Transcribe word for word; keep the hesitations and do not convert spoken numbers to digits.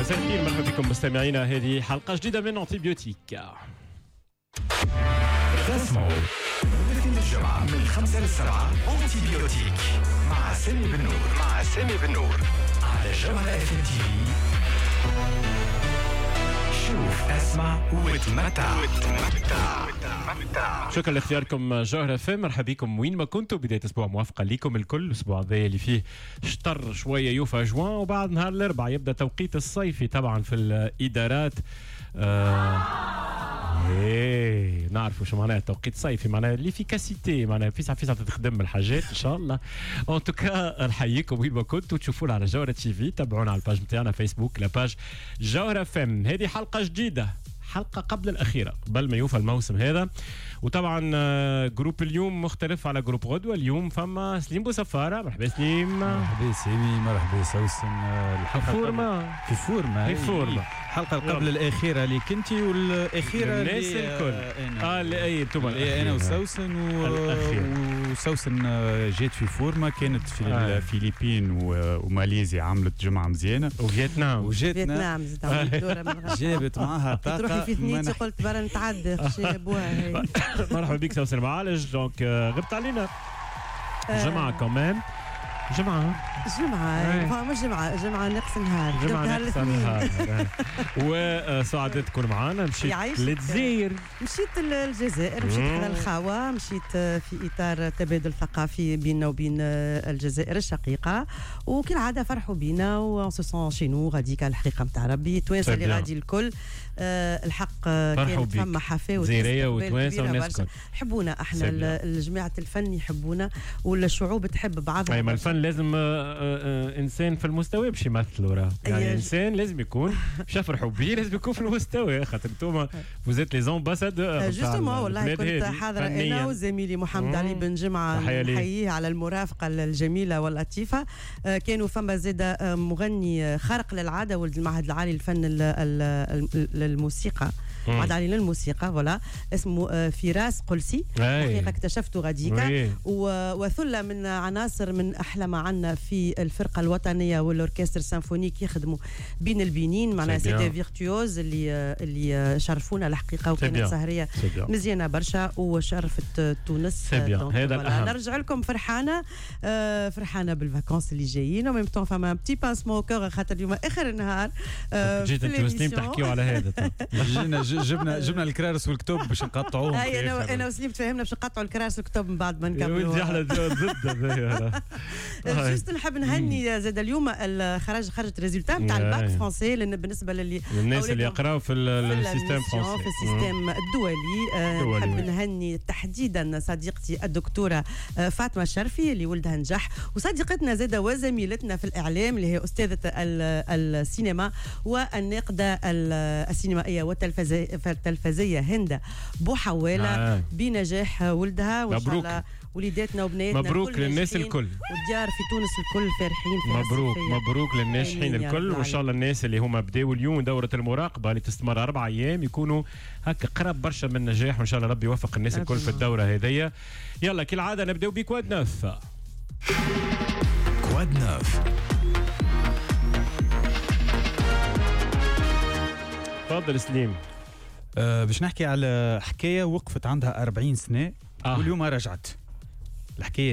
مساء الخير، مرحبا بكم مستمعينا. هذه حلقة جديدة من أنتيبيوتيك. تسمعوا كل الجمعة من خمسة للسبعة أنتيبيوتيك مع سامي بن نور مع سامي بن نور على جوهرة اف ام تي في. شوف اسمع وتمتع وتمتع. شكرا لاختياركم جوهرة فم. مرحبا بكم وين ما كنتوا. بداية أسبوع موافقة لكم الكل. الأسبوع هذا اللي فيه شطر شوية يوفا جوان، وبعد نهار الأربعاء يبدأ توقيت الصيفي طبعا في الإدارات. آه ايه نعرفوا شو معناها توقيت صيفي، معناها ليفيكاسيتي، معناها في ساعه في ساعه تخدم الحاجات ان شاء الله. ان توكا نحييكم وين ما كنتوا تشوفونا على جوهرة تي في. تابعونا على الباج نتاعنا فيسبوك لاباج جوهرة فم. هذه حلقه جديده، حلقه قبل الاخيره قبل ما يوفى الموسم هذا. وطبعا جروب اليوم مختلف على جروب غدوه. اليوم فما سليم بوسفاره. مرحبا سليم. مرحبا سامي. مرحبا سوسن. الحلقه فورما في فورما في فورما الحلقه قبل الاخيره اللي كنتي والاخيره الناس الكل. اه اللي اي انتم انا وسوسن و... وسوسن جات في فورما، كانت في آه. الفلبين وماليزيا، عملت جمعه مزيانه. وفيتنام وجاتنا جابت معها طاقه. تروحي في ثنيتي قلت برا نتعدى شابوها هي. مرحبا بك سوسن معالج. دونك غبت علينا جمعه كمان. جمعة جمعة مش جمعة جمعة نقص نهار جمعة نقص نهار. وسعادة تكون معانا. مشيت للجزائر، مشيت الجزائر، مشيت على الخاوة، مشيت في إطار تبادل ثقافي بيننا وبين الجزائر الشقيقة، وكالعادة فرحوا بينا وانسوسون شينو غاديك الحقيقة متاع ربي. توانسة اللي غادي الكل أه الحق كانت فما حفاوة جزائرية وتوانسة وناس الكل يحبونا. احنا الجماعة الفن يحبونا والشعوب تحب بعضها. أيما الفن لازم آآ آآ انسان في المستوى باش يمثلوا راه، يعني انسان لازم يكون باش يفرحوا بيه، لازم يكون في المستوى، خاطر انتوما فوزيت لي زامباسادور. جوستومون والله كنت حاضره انا وزميلي محمد علي بن جمعه، نحييه على المرافقه الجميله واللطيفه. كانوا فما زاد مغني خارق للعاده، ولد المعهد العالي للفن للموسيقى، معهد العالي للموسيقى فوالا، اسمه فراس قلسي. حقيقه اكتشفته غاديكا، وثله من عناصر من احلى ما عندنا في الفرقه الوطنيه والاوركستر السيمفونيك يخدموا بين البنين. معناها سيتي فيرتووز اللي اللي شرفونا الحقيقه، وكانت سهريه مزيانه برشا وشرفت تونس. هذا الأهم. نرجع لكم فرحانه آه فرحانه بالفاكونس اللي جايين، وميم طون فما بتي بانسمون كور خاطر اليوم اخر النهار. آه جيت انت وسليم تحكيوا على هذا. جينا جبنا جبنا الكرارس والكتب باش نقطعوهم. هاي انا انا وسليم تفهمنا باش نقطعوا الكرارس والكتب من بعد ما نكملوا. ولدي احنا ضد. جست نحب نهني زاد اليوم خرج خرجت ريزولتا نتاع الباك فرونسي بالنسبه للي الناس اللي يقراوا في السيستم فرونسي في السيستم الدولي. نحب نهني تحديدا صديقتي الدكتوره فاطمه الشرفي اللي ولدها نجح، وصديقتنا زاده وزميلتنا في الاعلام اللي هي استاذه السينما والناقده السينمائيه والتلفزيه هند بوحواله بنجاح ولدها. وان شاء الله وليداتنا وبناتنا مبروك للناس الكل، والديار في تونس الكل فرحين في مبروك مبروك للناجحين الكل. وان شاء الله الناس اللي هما بداوا اليوم دورة المراقبة اللي تستمر أربع أيام يكونوا هكا قرب برشا من النجاح، وان شاء الله ربي يوفق الناس الكل في الدورة هذيا. يلا كالعادة نبداو بكواد نوف. كواد نوف. تفضل سليم. أه باش نحكي على حكاية وقفت عندها أربعين سنة آه. واليوم رجعت الحكاية